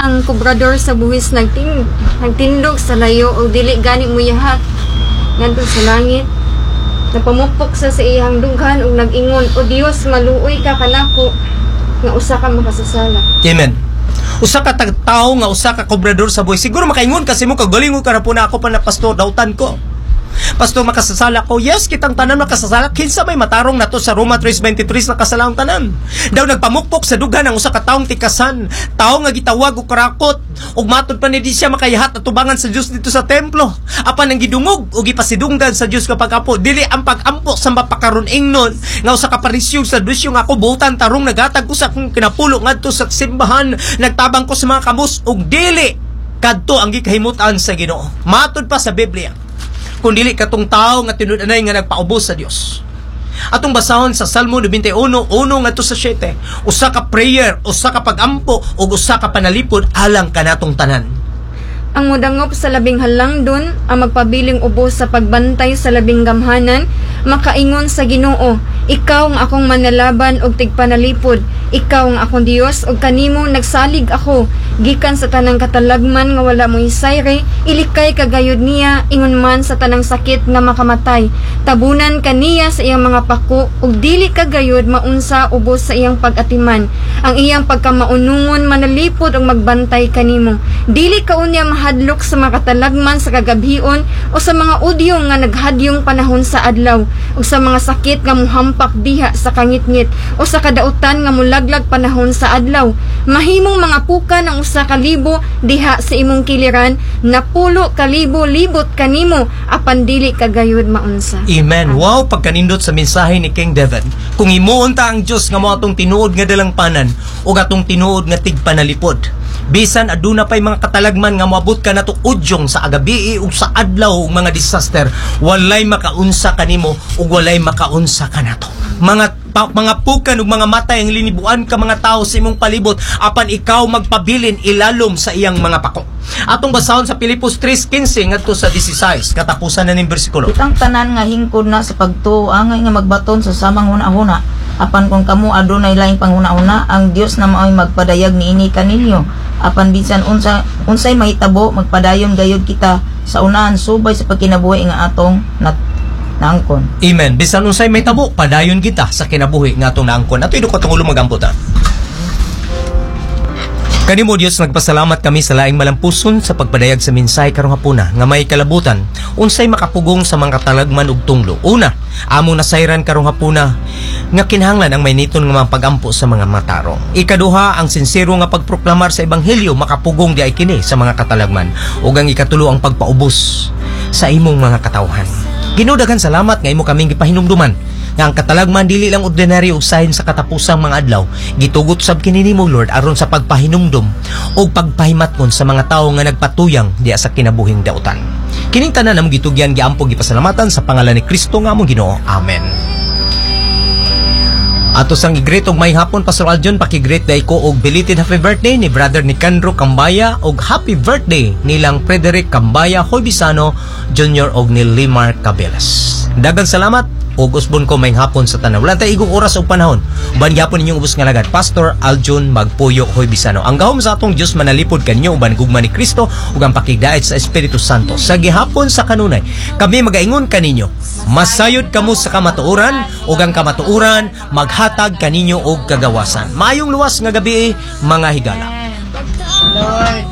ang kobrador sa buhis nagtindog sa layo o dili gani mo yahat ngadto sa langit. Napamupok sa iyang dughan ug nag-ingon, "O Dios, maluoy ka kanako nga usa ka makasasala." Amen. Usa ka tao nga usa ka kobrador sa buhis. Siguro makaingon kasi mo kagalingon ka na po na ako pa na pastor, dautan ko. Pastor, makasasala ko. Yes, kitang tanan makasasala. Kinsa may matarong na to sa Roma 3:23 na kasalang tanan. Daw nagpamukpok sa dughan ang usa ka taong tikasan. Tao nga gitawag og karakot. Ug matod pa ni di siya makayahat at tubangan sa Dios dito sa templo. Apan ang gidungog ug gipasidunggan sa Dios kapag apo. Dili ang pag-ampo sa mapakaron ingnon nga usa ka parisyo sa Dios nga ako buutan tarong nagatag ko sa akong kinapulo ngadto sa simbahan. Nagtabang ko sa mga kamus ug dili kadto ang gikahimutan sa Ginoo. Matod pa sa Biblia, kung dili katong tao nga tinud-anay nga nagpaubos sa Dios. Atong basahon sa Salmo 91:1 ngadto sa 7. Usa ka prayer, usa ka pag-ampo ug usa ka panalipod alang kanatong tanan. Ang modangop sa labing halangdon, ang magpabiling ubos sa pagbantay sa labing gamhanan, makaingon sa Ginoo, "Ikaw ang akong manalaban og tigpanalipod, ikaw ang akong Dios ug kanimo nagsalig ako, gikan sa tanang katalagman nga wala mo isayre, ilikay kagayod niya ingon man sa tanang sakit nga makamatay. Tabunan kaniya sa iyang mga pako ug dili kagayod maunsa ubos sa iyang pag-atiman. Ang iyang pagkamaunungon manalipod ug magbantay kanimo. Dili kaunya mahadlok sa mga katalagman sa kagabhion o sa mga udyo nga naghadyong panahon sa adlaw ug sa mga sakit nga muhampak diha sa kangitngit o sa kadautan nga mulaglag panahon sa adlaw. Mahimong mga puka ng usa ka libo diha sa imong kiliran, napulo ka libo-libot kanimo apan dili kagayod maunsa." Amen. Wow, pagkanindot sa mensahe ni King David. Kung himuon ta ang Dios nga mo atong tinuod nga dalangpanan ug atong tinuod nga tigpanalipod, bisan aduna pay mga katalagman nga moabot ka nato udyong sa agabi ug sa adlaw ug mga disaster, walay makaunsa kanimo ug walay makaunsa kanato. Mga pukan ug mga matay ang linibuan ka mga tao sa imong palibot apan ikaw magpabilin ilalom sa iyang mga pako. Atong basahon sa Pilipos 3:15 ngadto sa 16, katapusan na ning bersikulo. Kitang tanan nga hingkod na sa pagtuo angay nga magbaton sa samang huna-huna. Apan kung kamo adunay laing panghuna-huna, ang Dios na mao'y magpadayag niini kaninyo. Apan bisan unsay mahitabo, magpadayon gayud kita sa unahan subay sa pagkinabuhi nga atong naangkon. Amen. Bisan unsay may tabo, padayon kita sa kinabuhi nga atong naangkon. Ato idukot ang ulo magampot ha. Kanimo Dios, nagpasalamat kami sa laing malampuson sa pagpadayag sa mensahe karong hapuna nga may kalabutan unsay makapugong sa mga katalagman ug tunglo. Una, among nasayran karong hapuna nga kinahanglan ang mayniton nga mga pagampo sa mga matarong. Ikaduha, ang sincero nga pagproklamar sa ebanghelyo makapugong di ay kini sa mga katalagman. Ug ang ikatulo, ang pagpaubos sa imong mga katawhan. Ginoo, daghang salamat nga imo kaming gipahinumduman nga ang katalagman dili lang ordinaryo usahin sa katapusang mga adlaw, gitugot sab kini nimo Lord aron sa pagpahinumdum o pagpahimatngon sa mga tawo nga nagpatuyang diya sa kinabuhing dautan. Kining tanan among gitugyan giampo gipasalamatan sa pangalan ni Kristo nga among Ginoo. Amen. Ato sang i-greet og may hapon, Pastor Aljon, paki-greet day ko og belated happy birthday ni Brother Nicandro Cambaya og happy birthday nilang Frederick Cambaya Hoybisano Jr. og ni Limar Cabelas. Daghang salamat og usbon ko may hapon sa tanaw. Wala tay igong oras og panahon. Uban gyapon ninyong ubos nga lagad, Pastor Aljon Magpuyo Hoybisano. Ang gahom sa atong Dios manalipod kanyo uban gugma ni Kristo ug ang pakigdaet sa Espiritu Santo. Sa gihapon sa kanunay, kami magaingon kaninyo, masayod kamo sa kamatuoran ug ang kamatuoran maghatag kaninyo og kagawasan. Maayong luwas nga gabi mga higala. Lord.